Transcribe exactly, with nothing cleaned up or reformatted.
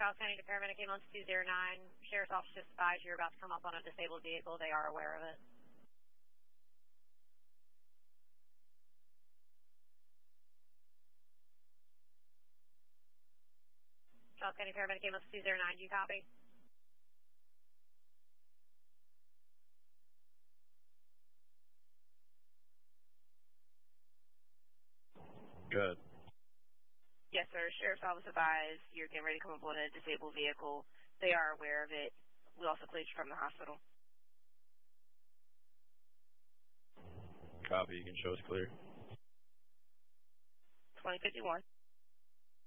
Charles County to paramedic ambulance two zero nine. Sheriff's office just advised you're about to come up on a disabled vehicle. They are aware of it. Charles County paramedic ambulance two zero nine, do you copy? Good. Yes, sir. Sheriff's office advised you're getting ready to come up on a disabled vehicle. They are aware of it. We also cleared you from the hospital. Copy. You can show us clear. twenty fifty-one.